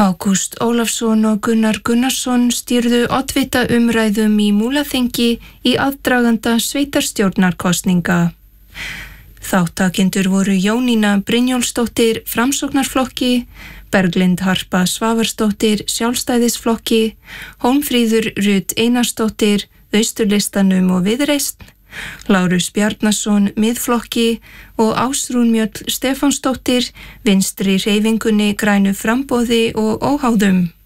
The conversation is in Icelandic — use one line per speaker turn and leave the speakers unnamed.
Ágúst Ólafsson og Gunnar Gunnarsson stýrðu oddvita umræðum í Múlaþingi í aðdraganda sveitarstjórnarkosninga. Þáttakendur voru Jónína Brynjólfsdóttir Framsóknarflokki, Berglind Harpa Svavarsdóttir Sjálfstæðisflokki, Hólmfríður Rut Einarsdóttir Austurlistanum og Viðreisn, Lárus Bjarnason Miðflokki og Ásrún Mjöll Stefánsdóttir Vinstri hreyfingunni Grænu framboði og Óháðum.